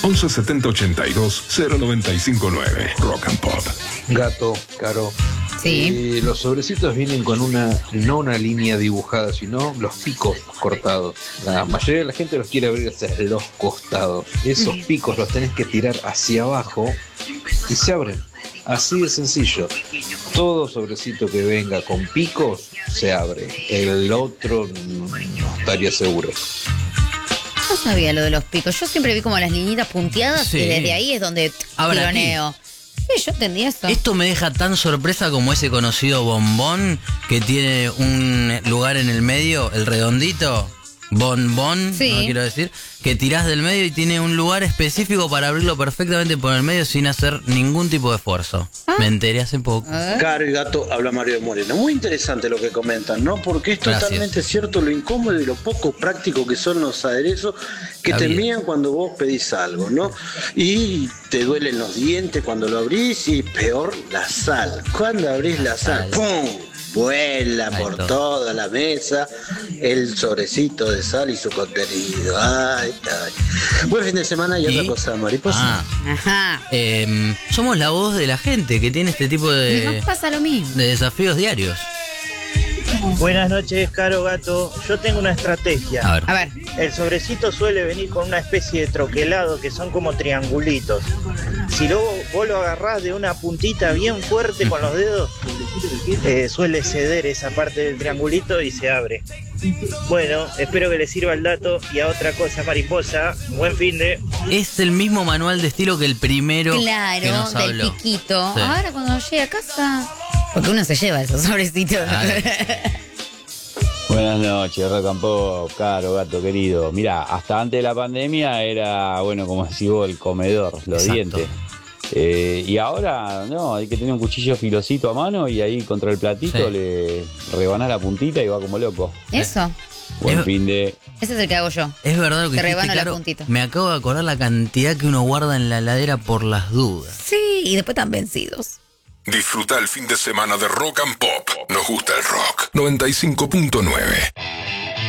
11 70 82 0959. Rock and Pop. Gato, Caro. Sí. Los sobrecitos vienen con no una línea dibujada, sino los picos cortados. La mayoría de la gente los quiere abrir hacia los costados. Esos picos los tenés que tirar hacia abajo y se abren. Así de sencillo. Todo sobrecito que venga con picos se abre. El otro no estaría seguro. No sabía lo de los picos. Yo siempre vi como las liñitas punteadas y desde ahí es donde tironeo. Sí, yo entendí eso. Esto me deja tan sorpresa como ese conocido bombón que tiene un lugar en el medio, el redondito. Bonbón, no quiero decir, que tirás del medio y tiene un lugar específico para abrirlo perfectamente por el medio sin hacer ningún tipo de esfuerzo. Me enteré hace poco. Caro y Gato, habla Mario Moreno. Muy interesante lo que comentan, ¿no? Porque es totalmente cierto lo incómodo y lo poco práctico que son los aderezos que te envían cuando vos pedís algo, ¿no? Y te duelen los dientes cuando lo abrís y peor la sal. Cuando abrís la sal, ¡pum! Vuela por toda la mesa el sobrecito de sal y su contenido. Ay. Buen fin de semana y otra cosa, mariposa. Somos la voz de la gente que tiene este tipo de... Nos pasa lo mismo. De desafíos diarios. Buenas noches, Caro, Gato. Yo tengo una estrategia. A ver. El sobrecito suele venir con una especie de troquelado que son como triangulitos. Si luego vos lo agarrás de una puntita bien fuerte con los dedos, suele ceder esa parte del triangulito y se abre. Bueno, espero que les sirva el dato. Y a otra cosa, mariposa, buen fin de... Es el mismo manual de estilo que el primero que nos habló. Del piquito. Sí. Ahora cuando llegue a casa... Porque uno se lleva esos sobrecitos. Buenas noches, Rock and Pop, Caro, Gato querido. Mirá, hasta antes de la pandemia era, bueno, como decís vos, el comedor, los dientes. Y ahora, no, hay que tener un cuchillo filosito a mano y ahí contra el platito le rebanás la puntita y va como loco. Eso. Buen fin de... Ese es el que hago yo. Es verdad lo que te dijiste, rebano claro. la puntita. Me acabo de acordar la cantidad que uno guarda en la heladera por las dudas. Sí, y después están vencidos. Disfruta el fin de semana de Rock and Pop. Nos gusta el rock. 95.9.